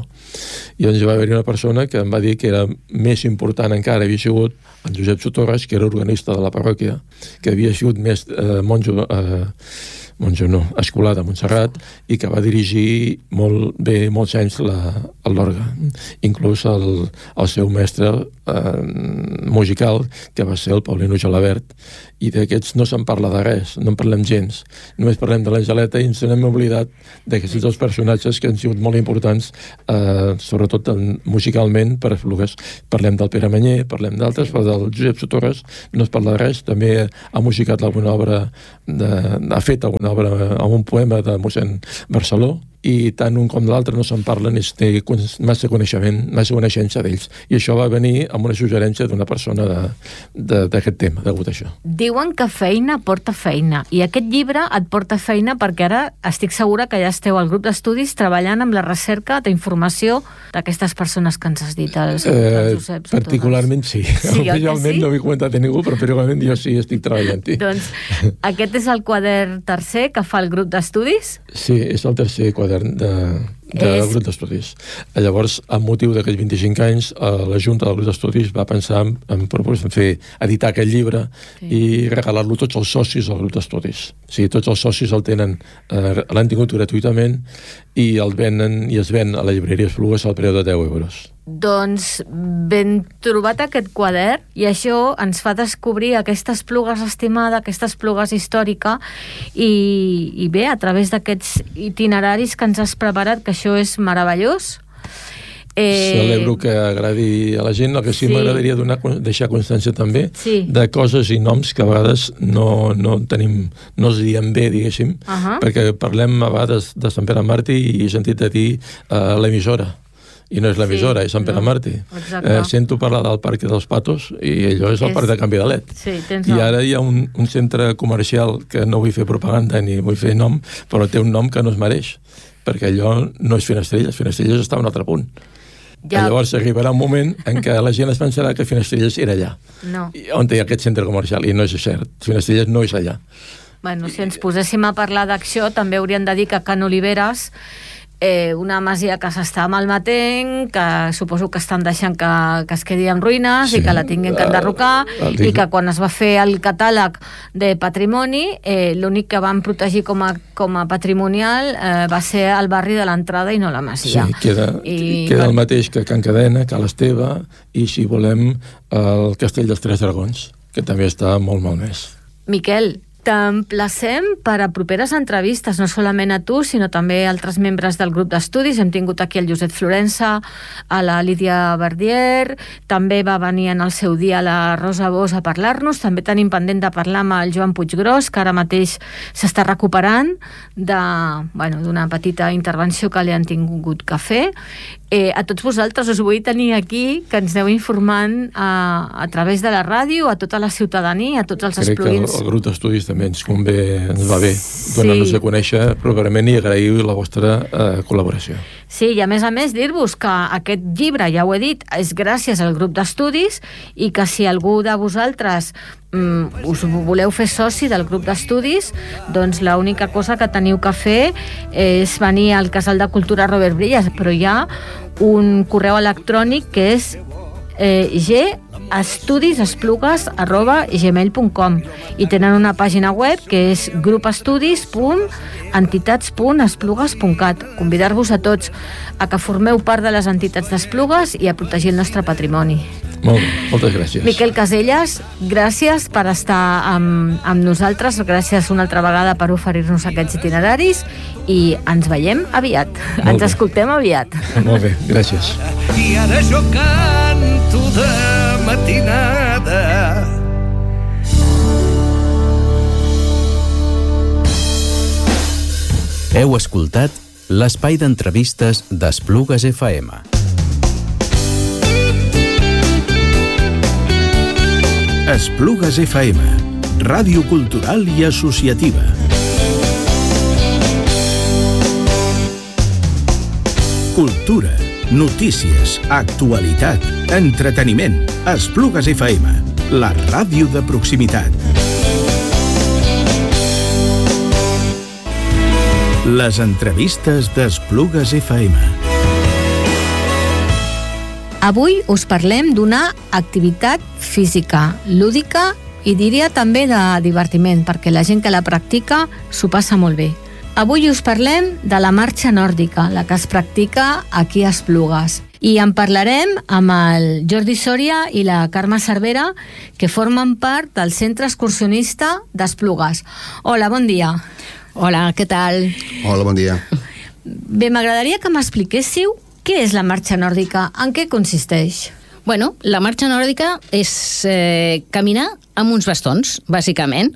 I doncs hi va haver una persona que em va dir que era més important encara, havia sigut en Josep Sotorres, que era organista de la parròquia, que havia sigut més eh, monjo... Eh, monjo no, escolar de Montserrat, i que va dirigir molt bé, molts anys l'orgue. Inclús el, el seu mestre eh, musical, que va ser el Paulino Gelabert, i d'aquests no se'n parla de res, no en parlem gens. Només parlem de l'Angeleta i ens n'hem oblidat d'aquests dos personatges que han sigut molt importants, eh, sobretot en, musicalment, per Esplugues. Parlem del Pere Manyer, parlem d'altres, però del Josep Sotorres no es parla de res. També ha musicat alguna obra, de, ha fet alguna obra amb un poema de mossèn Barceló, i tant un com l'altre no se'n parla ni es té massa coneixement, massa coneixença d'ells. I això va venir amb una suggerència d'una persona d'aquest tema, degut a això. Diuen que feina porta feina, i aquest llibre et porta feina perquè ara estic segura que ja esteu al grup d'estudis treballant amb la recerca d'informació d'aquestes persones que ens has dit, els, eh, els Josep Sotorres. Particularment sí. sí Oficialment sí? No m'he comentat a ningú, però particularment jo sí estic treballant-hi. Doncs aquest és el quadern tercer que fa el grup d'estudis? Sí, és el tercer quadern de, de és... grup d'estudis. Llavors, amb motiu d'aquests vint-i-cinc anys, la Junta del grup d'estudis va pensar en, en, en fer, editar aquest llibre sí. i regalar-lo a tots els socis del grup d'estudis. O sigui, tots els socis el tenen, eh, l'han tingut gratuïtament i el venen i es ven a la llibreria Esplugues al preu de deu euros. Doncs ben trobat aquest quadern, i això ens fa descobrir aquesta Esplugues estimada, aquesta Esplugues històrica, i, i bé, a través d'aquests itineraris que ens has preparat, que això és meravellós. Eh... Celebro que agradi a la gent. El que sí, sí. m'agradaria donar, deixar constància també sí. de coses i noms que a vegades no, no tenim, no els diem bé, diguéssim, uh-huh. perquè parlem a vegades de Sant Pere Màrtir i he sentit a dir uh, l'emissora. I no és l'emissora, sí, és Sant Pere no. Màrtir. Eh, sento parlar del Parc dels Patos i allò és el és... Parc de Can Vidalet. Sí, I ara hi ha un, un centre comercial que no vull fer propaganda ni vull fer nom, però té un nom que no es mereix, perquè allò no és Finestrelles, Finestrelles està a un altre punt. Ja. Llavors arribarà un moment en què la gent es pensarà que Finestrelles era allà, no. on hi ha aquest centre comercial, i no és cert, Finestrelles no és allà. Bueno, si ens poséssim a parlar d'acció, també hauríem de dir que Can Oliveres, eh, una masia que s'està malmetent, que suposo que estan deixant que, que es quedi en ruïnes sí. i que la tinguin que enderrocar, uh, i que quan es va fer el catàleg de patrimoni, eh, l'únic que van protegir com a, com a patrimonial eh, va ser el barri de l'entrada i no la masia. Sí, queda, I, queda el mateix que Can Cadena, Cal Esteve, i si volem el Castell dels Tres Dragons, que també està molt malmès. Miquel, t'emplacem per a properes entrevistes, no solament a tu, sinó també a altres membres del grup d'estudis. Hem tingut aquí el Josep Florença, a la Lídia Verdier, també va venir en el seu dia la Rosa Bosch a parlar-nos, també tenim pendent de parlar amb el Joan Puiggròs, que ara mateix s'està recuperant de, bueno, d'una petita intervenció que li han tingut que fer. Eh, a tots vosaltres us vull tenir aquí, que ens aneu informant a, a través de la ràdio, a tota la ciutadania, a tots els Crec esplugins. Crec que el, el grup d'estudis també ens convé, ens va bé, donar-nos sí. a conèixer properament i agrair la vostra eh, col·laboració. Sí, i a més a més dir-vos que aquest llibre, ja ho he dit, és gràcies al grup d'estudis, i que si algú de vosaltres mm, us voleu fer soci del grup d'estudis, doncs l'única cosa que teniu que fer és venir al Casal de Cultura Robert Brillas, però hi ha un correu electrònic que és eh, g estudis esplugues arroba gmail punt com, i tenen una pàgina web que és grupestudis punt entitats punt esplugues punt cat. Convidar-vos a tots a que formeu part de les entitats d'Esplugues i a protegir el nostre patrimoni. Molt bé, moltes gràcies. Miquel Caselles, gràcies per estar amb, amb nosaltres, gràcies una altra vegada per oferir-nos aquests itineraris, i ens veiem aviat, Molt ens bé. escoltem aviat. Molt bé, gràcies. I ara jo canto de matinada. Heu escoltat l'espai d'entrevistes d'Esplugues F M. Esplugues F M, ràdio cultural i associativa. Cultura, notícies, actualitat, entreteniment. Esplugues F M, la ràdio de proximitat. Les entrevistes d'Esplugues F M. Avui us parlem d'una activitat física, lúdica i diria també de divertiment, perquè la gent que la practica s'ho passa molt bé. Avui us parlem de la marxa nòrdica, la que es practica aquí a Esplugues. I en parlarem amb el Jordi Sòria i la Carme Cervera, que formen part del Centre Excursionista d'Esplugues. Hola, bon dia. Hola, què tal? Hola, bon dia. Bé, m'agradaria que m'expliquéssiu què és la marxa nòrdica, en què consisteix? Bueno, la marxa nòrdica és eh, caminar amb uns bastons, bàsicament.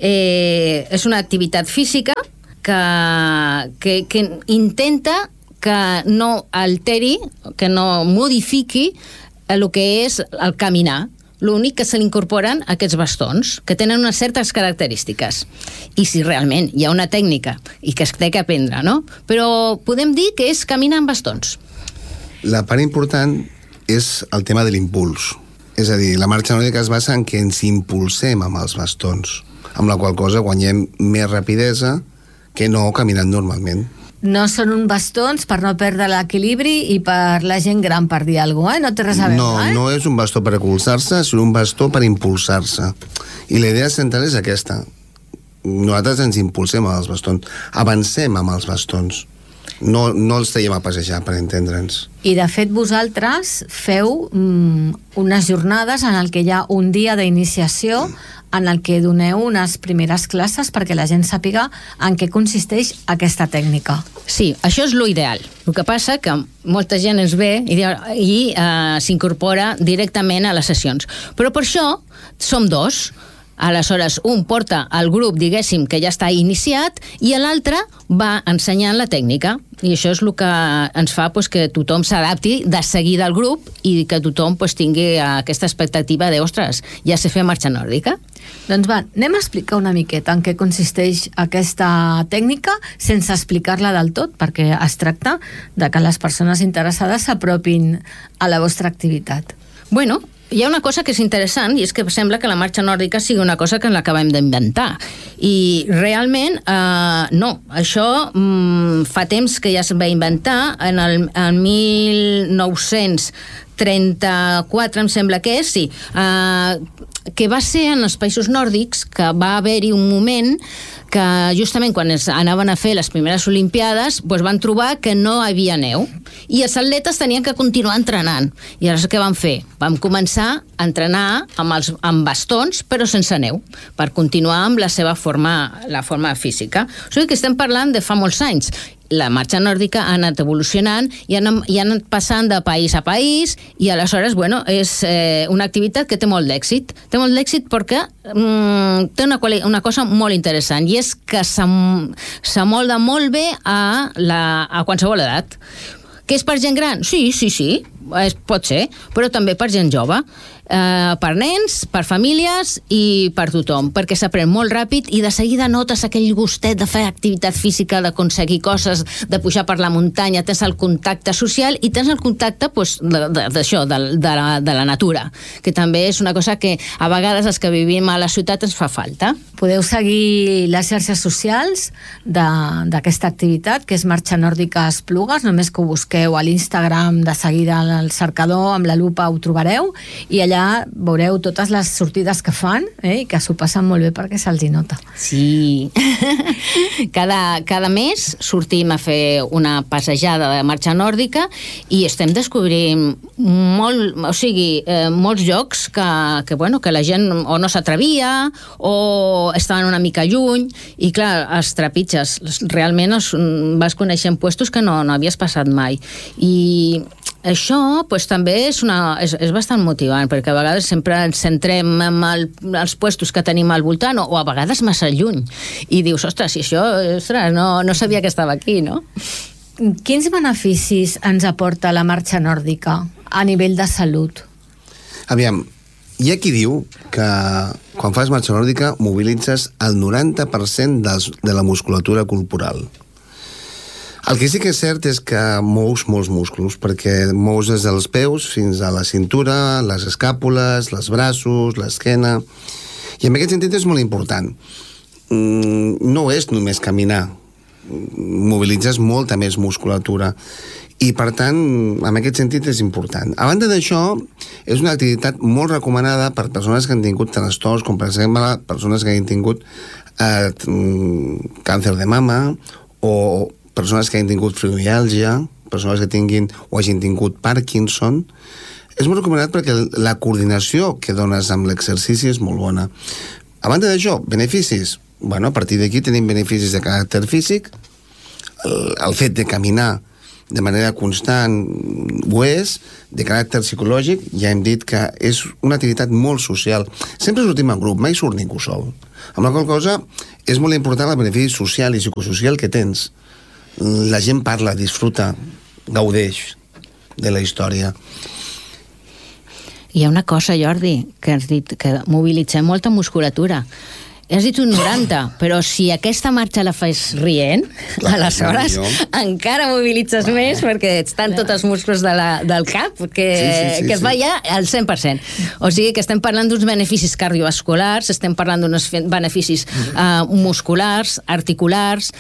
Eh, és una activitat física que, que, que intenta que no alteri, que no modifiqui el que és el caminar. L'únic que se li incorporen aquests bastons, que tenen unes certes característiques. I si realment hi ha una tècnica i que es té que aprendre, no? Però podem dir que és caminar amb bastons. La part important és el tema de l'impuls. És a dir, la marxa nòrdica es basa en que ens impulsem amb els bastons, amb la qual cosa guanyem més rapidesa que no caminant normalment. No són uns bastons per no perdre l'equilibri i per la gent gran, per dir alguna cosa, eh? No té res a veure, no, eh? No és un bastó per recolzar-se, sinó un bastó per impulsar-se. I la idea central és aquesta. Nosaltres ens impulsem amb els bastons, avancem amb els bastons. No, no els traiem a passejar, per entendre'ns. I, de fet, vosaltres feu mm, unes jornades en el que hi ha un dia d'iniciació en el que doneu unes primeres classes perquè la gent sàpiga en què consisteix aquesta tècnica. Sí, això és l'ideal. El que passa que molta gent ens ve i, i uh, s'incorpora directament a les sessions. Però per això som dos. Aleshores, un porta el grup, diguéssim, que ja està iniciat, i l'altre va ensenyant la tècnica. I això és el que ens fa pues, que tothom s'adapti de seguida al grup i que tothom pues, tingui aquesta expectativa de, ostres, ja sé fer marxa nòrdica. Doncs va, anem a explicar una miqueta en què consisteix aquesta tècnica sense explicar-la del tot, perquè es tracta de que les persones interessades s'apropin a la vostra activitat. Bueno, hi ha una cosa que és interessant i és que sembla que la marxa nòrdica sigui una cosa que l'acabem d'inventar i realment eh, no, això mm, fa temps que ja es va inventar en el en mil nou-cents trenta-quatre em sembla que és, sí, eh, que va ser en els països nòrdics que va haver-hi un moment que justament quan es anaven a fer les primeres Olimpiades doncs van trobar que no hi havia neu i els atletes tenien que continuar entrenant. I aleshores què van fer? Vam començar a entrenar amb, els, amb bastons però sense neu per continuar amb la seva forma, la forma física. O sigui que estem parlant de fa molts anys. La marxa nòrdica ha anat evolucionant i ha anat, i ha anat passant de país a país i aleshores, bueno, és eh, una activitat que té molt d'èxit. Té molt d'èxit perquè mm, té una, una cosa molt interessant i és que s'amolda molt bé a, la, a qualsevol edat. Que és per gent gran? Sí, sí, sí, es, pot ser, però també per gent jove. Eh, per nens, per famílies i per tothom, perquè s'aprèn molt ràpid i de seguida notes aquell gustet de fer activitat física, d'aconseguir coses, de pujar per la muntanya, tens el contacte social i tens el contacte pues, d'això, de, de, de, la, de la natura, que també és una cosa que a vegades els que vivim a la ciutat ens fa falta. Podeu seguir les xarxes socials d'aquesta activitat, que és Marxa Nòrdica Esplugues, només que ho busqueu a l'Instagram, de seguida al cercador, amb la lupa ho trobareu, i allà veureu totes les sortides que fan eh, i que s'ho passen molt bé perquè se'ls hi nota. Sí. cada, cada mes sortim a fer una passejada de marxa nòrdica i estem descobrint molt, o sigui, eh, molts llocs que, que, bueno, que la gent o no s'atrevia o estaven una mica lluny i clar, els trepitges realment els, vas coneixent puestos que no, no havies passat mai i això pues, també és, una, és, és bastant motivant perquè a vegades sempre ens centrem en el, els puestos que tenim al voltant o, o a vegades massa lluny i dius, ostres, si això ostres, no, no sabia que estava aquí, no? quins beneficis ens aporta la marxa nòrdica a nivell de salut? Aviam, hi ha qui diu que quan fas marxa nòrdica mobilitzes el noranta per cent dels, de la musculatura corporal. El que sí que és cert és que mous molts músculs, perquè mous des dels peus fins a la cintura, les escàpules, els braços, l'esquena, i en aquest sentit és molt important. No és només caminar, mobilitzes molta més musculatura, i per tant, en aquest sentit és important. A banda d'això, és una activitat molt recomanada per persones que han tingut trastorns, com per exemple persones que han tingut eh, càncer de mama, o persones que hagin tingut fibromiàlgia, persones que tinguin o hagin tingut Parkinson. És molt recomanat perquè la coordinació que dones amb l'exercici és molt bona. A banda d'això, beneficis. Bueno, a partir d'aquí tenim beneficis de caràcter físic. El, el fet de caminar de manera constant ho és. De caràcter psicològic, ja hem dit que és una activitat molt social. Sempre sortim en grup, mai surt ningú sol. Amb la qual cosa és molt important el benefici social i psicosocial que tens. La gent parla, disfruta, gaudeix de la història. Hi ha una cosa, Jordi, que has dit, que mobilitzem molta musculatura. Has dit un noranta, però si aquesta marxa la fas rient, clar, aleshores encara mobilitzes clar. Més, perquè estan tots els músculs de la, del cap que, sí, sí, sí, que es va ja al cent per cent. O sigui que estem parlant d'uns beneficis cardiovasculars, estem parlant d'uns beneficis uh, musculars, articulars,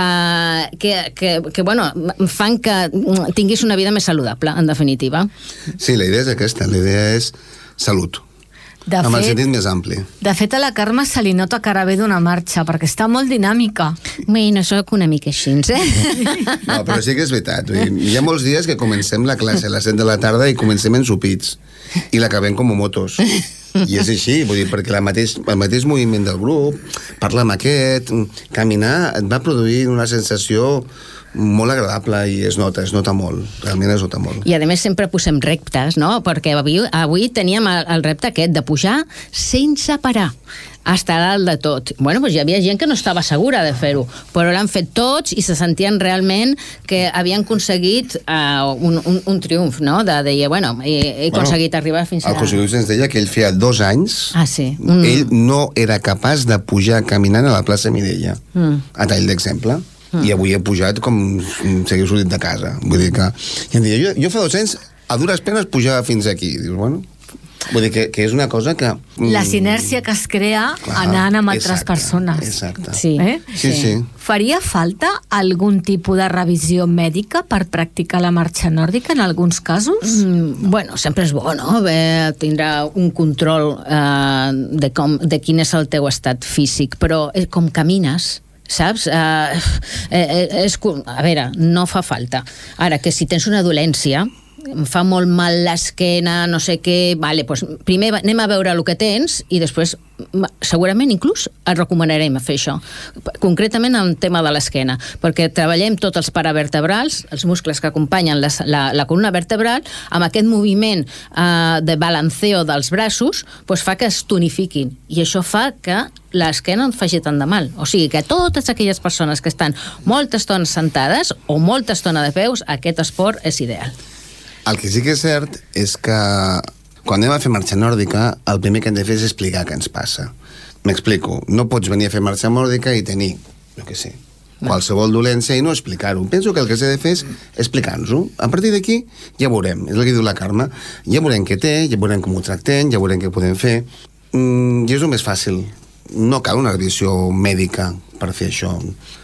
uh, que, que, que bueno, fan que tinguis una vida més saludable, en definitiva. Sí, la idea és aquesta, la idea és salut. De amb fet, el sentit més ampli. De fet, a la Carme se li nota cara bé d'una marxa, perquè està molt dinàmica. Bueno, soc una mica així, eh? No, però sí que és veritat. Hi ha molts dies que comencem la classe a les set de la tarda i comencem ensopits, i l'acabem com motos. I és així, vull dir, perquè la mateix, el mateix moviment del grup, parlar amb aquest, caminar, et va produir una sensació molt agradable i es nota, es nota molt, realment es nota molt. I a més sempre posem reptes, no? Perquè avui, avui teníem el, el repte aquest de pujar sense parar, hasta dalt de tot. Bueno, doncs hi havia gent que no estava segura de fer-ho, però l'han fet tots i se sentien realment que havien aconseguit uh, un, un, un triomf, no? De dir, bueno, he, he aconseguit bueno, arribar fins a... El José Luis ens deia que ell feia dos anys, ah, sí. mm. ell no era capaç de pujar caminant a la plaça Mireia, mm. a tall d'exemple. I avui he pujat com si hagués sortit de casa. Vull dir que... I em deia, jo, jo fa dos anys, a dures penes, pujava fins aquí. Dius, bueno... Vull dir que, que és una cosa que... La sinèrcia que es crea clar, anant amb altres exacte, persones. Exacte. Sí. Eh? Sí, sí. sí. Faria falta algun tipus de revisió mèdica per practicar la marxa nòrdica en alguns casos? Mm, bueno, sempre és bo, no? Bé, tindrà un control eh, de, com, de quin és el teu estat físic, però eh, com camines... saps? Uh, eh, és, a veure, no fa falta. Ara, que si tens una dolència, em fa molt mal l'esquena, no sé què, vale, doncs primer anem a veure el que tens i després segurament inclús et recomanarem fer això, concretament en el tema de l'esquena, perquè treballem tots els paravertebrals, els muscles que acompanyen la, la, la columna vertebral, amb aquest moviment eh, de balanceo dels braços, doncs fa que es tonifiquin, i això fa que l'esquena no et faci tant de mal. O sigui que totes aquelles persones que estan molta estona sentades o molta estona de peus, aquest esport és ideal. El que sí que és cert és que quan anem a fer marxa nòrdica, el primer que hem de fer és explicar què ens passa. M'explico. No pots venir a fer marxa nòrdica i tenir, no què sé, qualsevol dolència i no explicar-ho. Penso que el que s'ha de fer és explicar-nos-ho. A partir d'aquí ja veurem, és el que diu la Carme, ja veurem què té, ja veurem com ho tractem, ja veurem què podem fer. Mm, I és el més fàcil. No cal una revisió mèdica per fer això.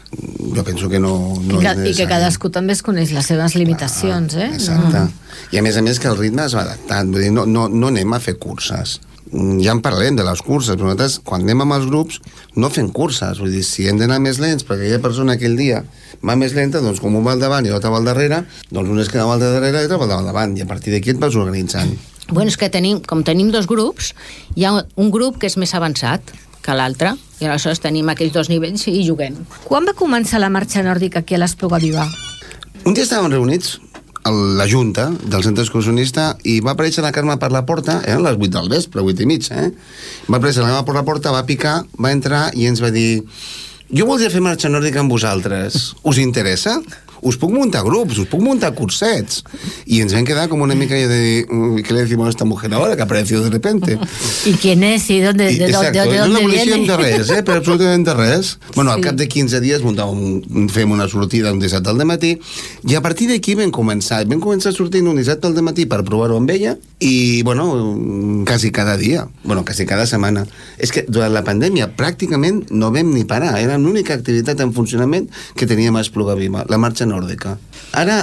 Jo penso que no, no I, que, i que cadascú també es coneix les seves limitacions, eh? Exacte. No. I a més a més que el ritme es va adaptant, vull dir, no, no, no anem a fer curses. Ja en parlem de les curses, però nosaltres quan anem amb els grups no fem curses, vull dir, si hem d'anar més lents perquè aquella persona aquell dia va més lenta, doncs com un va al davant i l'altre va al darrere, doncs un es queda al darrere i l'altre va al davant, i a partir d'aquí et vas organitzant. Bueno, és que tenim, com tenim dos grups, hi ha un grup que és més avançat que l'altre, i aleshores tenim aquells dos nivells i juguem. Quan va començar la marxa nòrdica aquí a l'Espluga Viva? Un dia estàvem reunits a la Junta del Centre Excursionista i va aparèixer la Carme per la porta, eren les vuit del vespre, vuit i mig, eh? Va aparèixer la Carme per la porta, va picar, va entrar i ens va dir: jo voldria fer marxa nòrdica amb vosaltres, us interessa? us puc muntar grups, us puc muntar cursets. I ens vam quedar com una mica de dir, ¿qué le decimos a esta mujer ahora que ha aparecido de repente? ¿Y quién es? ¿Y dónde, I, de, exacto, de, de, de no dónde coneixíem viene? de res, eh? Però absolutament de res. Bueno, al Sí. cap de quinze dies muntàvem, fem una sortida un dissabte al dematí i a partir d'aquí vam començar. Vam començar sortint un dissabte al dematí per provar-ho amb ella i, bueno, quasi cada dia. Bueno, quasi cada setmana. És que durant la pandèmia pràcticament no vam ni parar. Era l'única activitat en funcionament que teníem a Espluga Viva, la marxa nòrdica. Ara...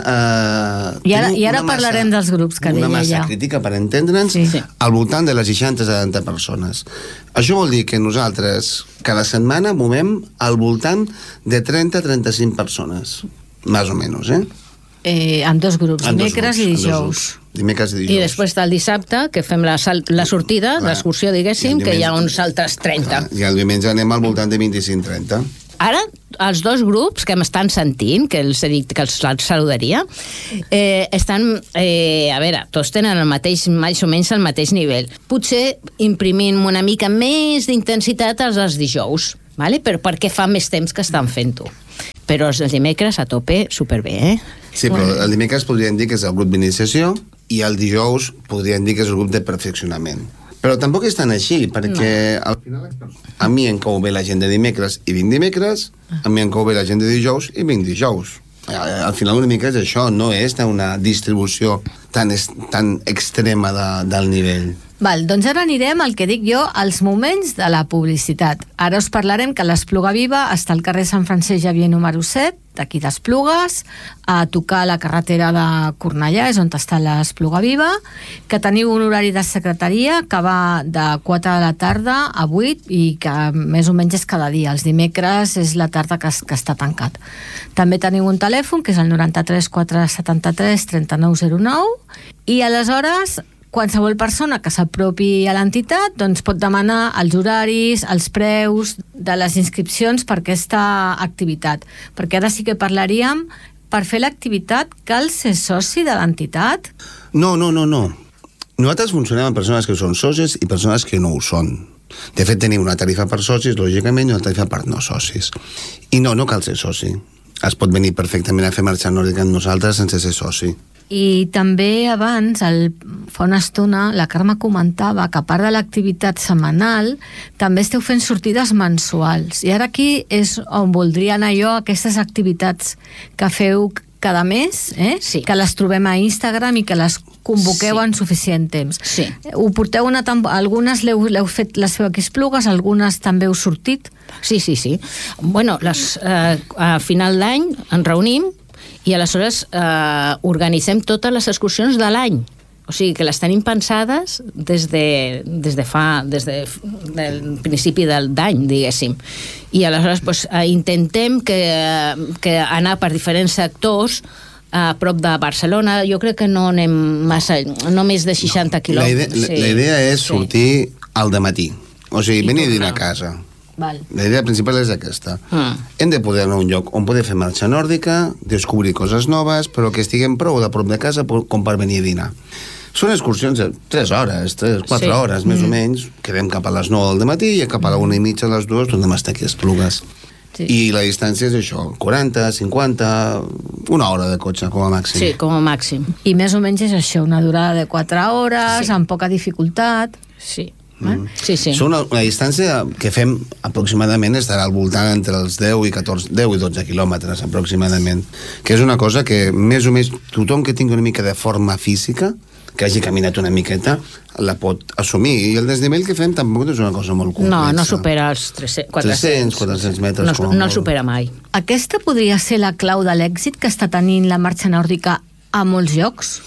Eh, I ara, tenim i ara una parlarem massa, dels grups que deia una massa ja. crítica, per entendre'ns, Sí. sí. al voltant de les seixanta a setanta persones. Això vol dir que nosaltres cada setmana movem al voltant de trenta a trenta-cinc persones, més o menys, eh? Eh, amb dos grups, En dos dimecres grups, i en dos dijous. grups. Dimecres i dijous. I després del dissabte, que fem la, sal, la sortida, Clar. l'excursió, I diguéssim, el que hi ha diumenge- uns altres trenta. Clar, I el diumenge anem al voltant de vint-i-cinc a trenta. Ara, els dos grups que m'estan sentint, que els he dit que els saludaria, eh, estan, eh, a veure, tots tenen el mateix, més o menys el mateix nivell. Potser imprimint una mica més d'intensitat als dels dijous, vale? Però perquè fa més temps que estan fent-ho. Però els dimecres a tope, superbé, eh? Sí, però el dimecres podríem dir que és el grup d'iniciació i el dijous podríem dir que és el grup de perfeccionament. Però tampoc és tan així, perquè al final a mi em cau bé la gent de dimecres i vinc dimecres, a mi em cau bé la gent de dijous i vinc dijous. Al final una mica és això, no és una distribució tan, tan extrema de, del nivell. Val, doncs ara anirem al que dic jo, als moments de la publicitat. Ara us parlarem que l'Espluga Viva està al carrer Sant Francesc Xavier número set, d'aquí d'Esplugues, a tocar la carretera de Cornellà, és on està l'Espluga Viva, que teniu un horari de secretaria que va de quatre de la tarda a vuit i que més o menys és cada dia. Els dimecres és la tarda que, que està tancat. També teniu un telèfon, que és el noranta-tres quatre setanta-tres trenta-nou zero nou, i aleshores qualsevol persona que s'apropi a l'entitat doncs pot demanar els horaris, els preus de les inscripcions per aquesta activitat. Perquè ara sí que parlaríem, per fer l'activitat cal ser soci de l'entitat? No, no, no, no. Nosaltres funcionem amb persones que són socis i persones que no ho són. De fet, tenim una tarifa per socis, lògicament, i una tarifa per no socis. I no, no cal ser soci. Es pot venir perfectament a fer marxa nòrdica amb nosaltres sense ser soci. I també abans, el, fa una estona, la Carme comentava que a part de l'activitat setmanal, també esteu fent sortides mensuals. I ara aquí és on voldria anar jo, aquestes activitats que feu cada mes, eh? Sí. Que les trobem a Instagram i que les convoqueu Sí. en suficient temps. Sí. Ho porteu una temp- algunes l'heu fet, les feu aquí a Esplugues, algunes també heu sortit. Sí, sí, sí. Bueno, les, eh, a final d'any ens reunim i aleshores eh, organitzem totes les excursions de l'any. O sigui, que les tenim pensades des de, des de fa, des de, del principi del d'any, diguéssim. I aleshores pues, eh, intentem que, que anar per diferents sectors a prop de Barcelona. Jo crec que no anem massa, no més de seixanta La quilòmetres. idea, Sí. la idea és Sí. sortir al dematí. O sigui, I venir a tornar. dinar a casa. Val. La idea principal és aquesta. Mm. Hem de poder anar a un lloc on poder fer marxa nòrdica, descobrir coses noves, però que estiguem prou a prop de casa com per venir a dinar. Són excursions de tres hores, tres, quatre Sí. hores, més mm. o menys. Quedem cap a les nou del matí i cap a la una i mitja, a les dues, tornem a estar aquí a Esplugues. Sí. I la distància és això, quaranta, cinquanta, una hora de cotxe com a màxim. Sí, com a màxim. I més o menys és això, una durada de quatre hores, Sí. amb poca dificultat. Sí. Mm. Sí, sí. Són una, una distància que fem aproximadament estarà al voltant entre els deu i catorze, deu i dotze quilòmetres aproximadament, que és una cosa que més o més tothom que tingui una mica de forma física, que hagi caminat una miqueta, la pot assumir. I el desnivell que fem tampoc és una cosa molt complexa. No, no supera els tres-cents, tres-cents, quatre-cents metres, No, com a no molt. el supera mai. Aquesta podria ser la clau de l'èxit que està tenint la marxa nòrdica a molts llocs?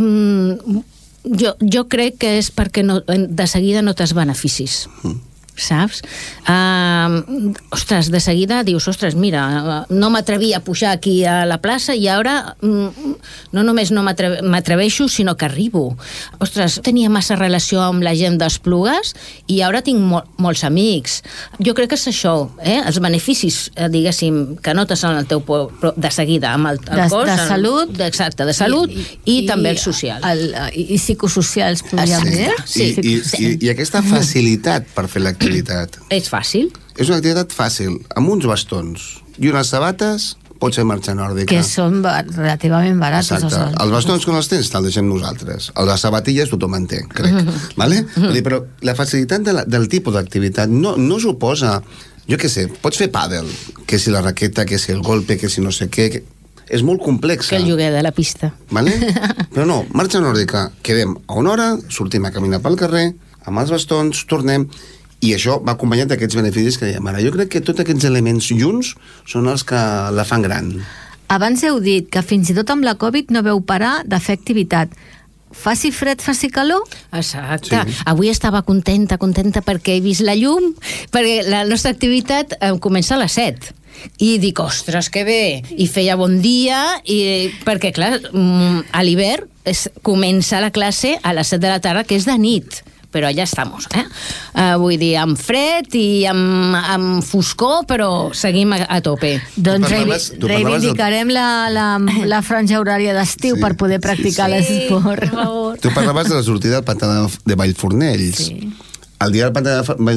Mm, jo, jo crec que és perquè no, de seguida no tens beneficis. Mm. Saps? Uh, ostres, de seguida dius, ostres, mira, no m'atrevia a pujar aquí a la plaça i ara mm, no només no m'atre- m'atreveixo, sinó que arribo. Ostres, tenia massa relació amb la gent d'Esplugues i ara tinc mol, molts amics. Jo crec que és això, eh? Els beneficis, eh, diguéssim, que notes en el teu po- pro- de seguida, amb el, el De- cos... de el- salut. de, exacte, de salut i, i, i també el social. El, i, i psicosocials, podríem Exacte. dir. Sí, I, i, sí. i, I aquesta facilitat per fer l'activitat. És fàcil. És una activitat fàcil, amb uns bastons i unes sabates pots fer marxa nòrdica. Que són bar relativament barats. Exacte. Els, els bastons quan els tens te'ls deixem nosaltres. Les sabatilles tothom en té, crec. Vale? Vull dir, però la facilitat de la, del tipus d'activitat no, no suposa... Jo què sé, pots fer pàdel, que si la raqueta, que si el golpe, que si no sé què... Que... És molt complexa. Que el lloguer de la pista. Vale? Però no, marxa nòrdica, quedem a una hora, sortim a caminar pel carrer, amb els bastons, tornem, i això va acompanyat d'aquests beneficis que dèiem ara. Jo crec que tots aquests elements junts són els que la fan gran. Abans heu dit que fins i tot amb la Covid no veu parar de fer activitat. Faci fred, faci calor? Exacte. Sí. Avui estava contenta, contenta perquè he vist la llum, perquè la nostra activitat eh, comença a les set. I dic, ostres, que bé, i feia bon dia, i, perquè clar, a l'hivern comença la classe a les set de la tarda, que és de nit, però allà estamos, eh? Uh, vull dir, amb fred i amb, amb foscor, però seguim a, a tope. Doncs Tu parlaves- tu parlaves reivindicarem la, la, la franja horària d'estiu Sí, per poder practicar sí, sí. l'esport. Per favor. Tu parlaves de la sortida del pantà de, de Vallfornells. Sí. El dia del pantà de